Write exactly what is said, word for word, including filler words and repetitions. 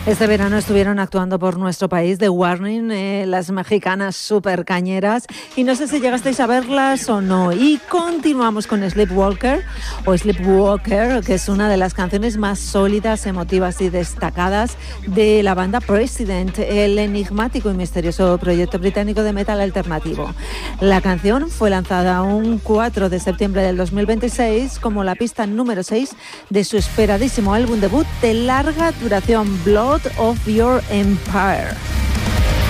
Este verano estuvieron actuando por nuestro país The Warning, eh, las mexicanas super cañeras, y no sé si llegasteis a verlas o no. Y continuamos con Sleepwalker o Sleepwalker, que es una de las canciones más sólidas, emotivas y destacadas de la banda President, el enigmático y misterioso proyecto británico de metal alternativo. La canción fue lanzada un cuatro de septiembre del dos mil veintiséis como la pista número seis de su esperadísimo álbum debut de larga duración, Blood of Your Empire.